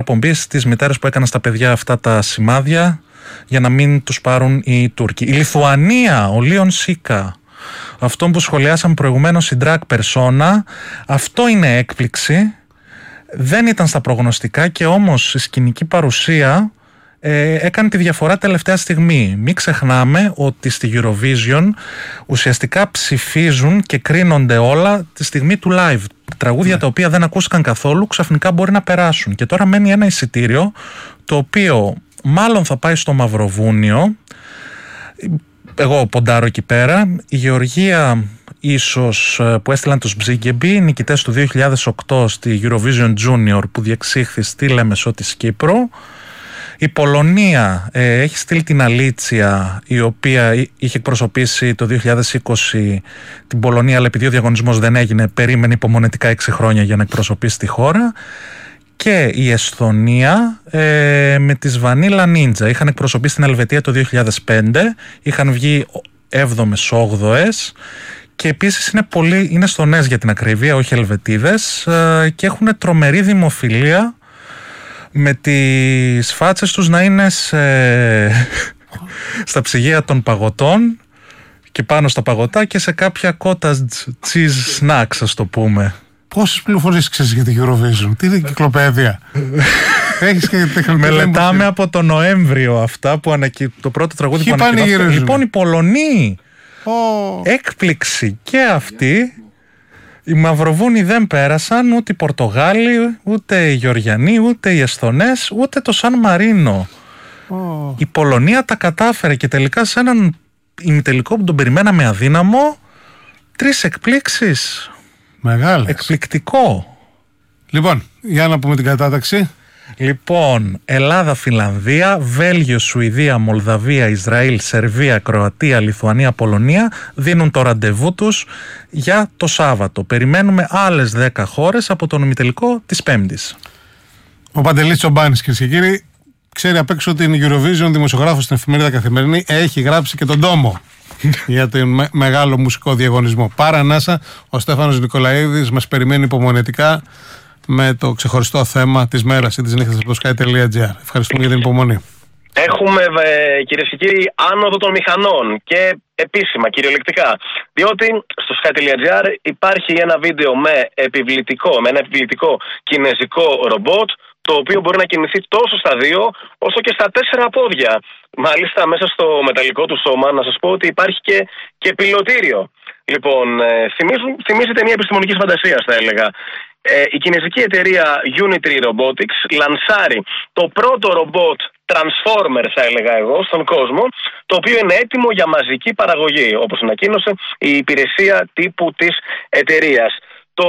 απονομή στις μητέρες που έκαναν στα παιδιά αυτά τα σημάδια για να μην τους πάρουν οι Τούρκοι. Η Λιθουανία, ο Λίον Σίκα, αυτό που σχολιάσαμε προηγουμένως, η drag persona, αυτό είναι έκπληξη. Δεν ήταν στα προγνωστικά και όμως η σκηνική παρουσία έκανε τη διαφορά τελευταία στιγμή. Μην ξεχνάμε ότι στη Eurovision ουσιαστικά ψηφίζουν και κρίνονται όλα τη στιγμή του live. Τραγούδια τα οποία δεν ακούστηκαν καθόλου ξαφνικά μπορεί να περάσουν. Και τώρα μένει ένα εισιτήριο το οποίο μάλλον θα πάει στο Μαυροβούνιο. Εγώ ποντάρω εκεί πέρα. Η Γεωργία ίσως, που έστειλαν τους Ψίγκεμπι, νικητές του 2008 στη Eurovision Junior που διεξήχθη στη Λέμεσό της Κύπρου. Η Πολωνία έχει στείλει την Αλίτσια, η οποία είχε εκπροσωπήσει το 2020 την Πολωνία, αλλά επειδή ο διαγωνισμός δεν έγινε, περίμενε υπομονετικά 6 χρόνια για να εκπροσωπήσει τη χώρα. Και η Εσθονία με τις Vanilla Ninja είχαν εκπροσωπήσει την Ελβετία το 2005, είχαν βγει 7ες, 8ες και επίσης είναι Εσθονές για την ακρίβεια, όχι Ελβετίδες, και έχουν τρομερή δημοφιλία με τις φάτσες τους να είναι στα ψυγεία των παγωτών και πάνω στα παγωτά και σε κάποια cottage cheese snacks, ας το πούμε. Πόσες πληροφορίες ξέρεις για τη Eurovision? Τι είναι η κυκλοπαίδεια? Μελετάμε από τον Νοέμβριο αυτά που το πρώτο τραγούδι που ανακοινώθηκε. Λοιπόν, οι Πολωνοί, έκπληξη και αυτοί. Οι Μαυροβούνοι δεν πέρασαν, ούτε οι Πορτογάλοι, ούτε οι Γεωργιανοί, ούτε οι Εσθονές, ούτε το Σαν Μαρίνο. Η Πολωνία τα κατάφερε και τελικά σε έναν ημιτελικό που τον περιμέναμε αδύναμο, 3 εκπλήξεις. Μεγάλες. Εκπληκτικό. Λοιπόν, για να πούμε την κατάταξη. Λοιπόν, Ελλάδα, Φινλανδία, Βέλγιο, Σουηδία, Μολδαβία, Ισραήλ, Σερβία, Κροατία, Λιθουανία, Πολωνία δίνουν το ραντεβού τους για το Σάββατο. Περιμένουμε άλλες 10 χώρες από τον ημιτελικό της Πέμπτης. Ο Παντελής Τσομπάνης, κυρίες και κύριοι, ξέρει απ' έξω την Eurovision, δημοσιογράφος στην εφημερίδα Καθημερινή, έχει γράψει και τον τόμο για τον μεγάλο μουσικό διαγωνισμό. Παρανάσα, ο Στέφανος Νικολαίδης μας περιμένει υπομονετικά με το ξεχωριστό θέμα της μέρας ή της νύχτας από το sky.gr. Ευχαριστούμε για την υπομονή. Έχουμε, κυρίες και κύριοι, άνοδο των μηχανών και επίσημα, κυριολεκτικά. Διότι στο sky.gr υπάρχει ένα βίντεο με ένα επιβλητικό κινεζικό ρομπότ, το οποίο μπορεί να κινηθεί τόσο στα 2 όσο και στα 4 πόδια. Μάλιστα, μέσα στο μεταλλικό του σώμα, να σας πω ότι υπάρχει και πιλωτήριο. Λοιπόν, θυμίζεται μια επιστημονική φαντασία, θα έλεγα. Η κινεζική εταιρεία Unitary Robotics λανσάρει το πρώτο ρομπότ Transformer, θα έλεγα εγώ, στον κόσμο, το οποίο είναι έτοιμο για μαζική παραγωγή, όπως ανακοίνωσε η υπηρεσία τύπου της εταιρείας. Το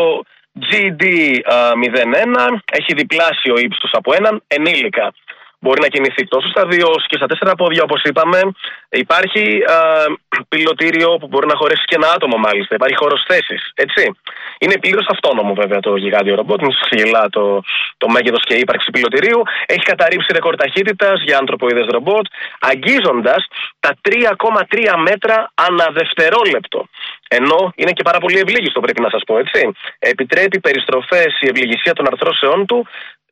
GD01 έχει διπλάσιο ύψος από έναν ενήλικα. Μπορεί να κινηθεί τόσο στα 2 όσο και στα 4 πόδια, όπως είπαμε. Υπάρχει πιλωτήριο που μπορεί να χωρέσει και ένα άτομο, μάλιστα. Υπάρχει χώρος θέσης, έτσι. Είναι πλήρως αυτόνομο, βέβαια, το γιγάντιο ρομπότ. Μην σας ξεγελά το μέγεθος και η ύπαρξη πιλωτηρίου. Έχει καταρρύψει ρεκόρ ταχύτητας για ανθρωποειδές ρομπότ, αγγίζοντας τα 3,3 μέτρα ανά δευτερόλεπτο. Ενώ είναι και πάρα πολύ ευλίγιστο, πρέπει να σας πω, έτσι. Επιτρέπει περιστροφές η ευληγησία των αρθρώσεών του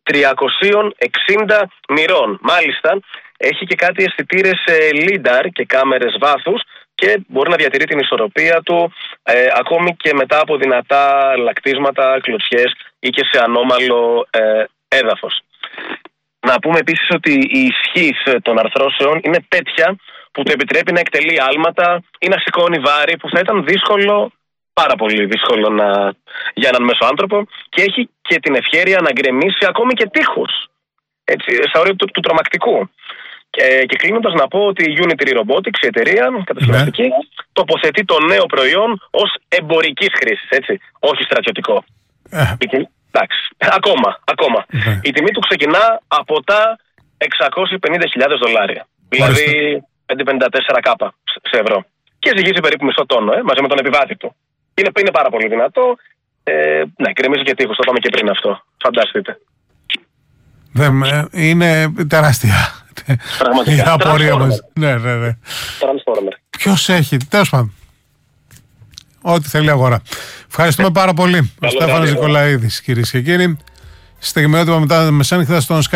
360 μοιρών. Μάλιστα, έχει και κάτι αισθητήρες LIDAR και κάμερες βάθους και μπορεί να διατηρεί την ισορροπία του ακόμη και μετά από δυνατά λακτίσματα, κλωτσιές ή και σε ανώμαλο έδαφος. Να πούμε επίσης ότι η ισχύς των αρθρώσεων είναι τέτοια που του επιτρέπει να εκτελεί άλματα ή να σηκώνει βάρη που θα ήταν δύσκολο, πάρα πολύ δύσκολο για έναν μέσο άνθρωπο, και έχει και την ευχέρεια να γκρεμίσει ακόμη και τείχους, έτσι, στα όρια του τρομακτικού. Και κλείνοντας να πω ότι η Unitary Robotics, η εταιρεία κατασκευαστική, τοποθετεί το νέο προϊόν ως εμπορικής χρήσης, έτσι, όχι στρατιωτικό. Εντάξει, ακόμα. Η τιμή του ξεκινά από τα $650,000, δηλαδή 554 κάπα σε ευρώ. Και ζυγίζει περίπου μισό τόνο, μαζί με τον επιβάτη του. Είναι πάρα πολύ δυνατό. Ναι, γκρεμίζει και τείχους, το είπαμε και πριν αυτό. Φανταστείτε. Είναι τεράστια. Πραγματικά. Η απορία μας. Ναι. Transformer. Ποιος έχει, τέλος πάντων. Ό,τι θέλει αγορά. Ευχαριστούμε πάρα πολύ. Ο Στέφανος Νικολαίδης, κυρίες και κύριοι. Στιγμιότυπα μετά μεσάνυχτα στον Sky.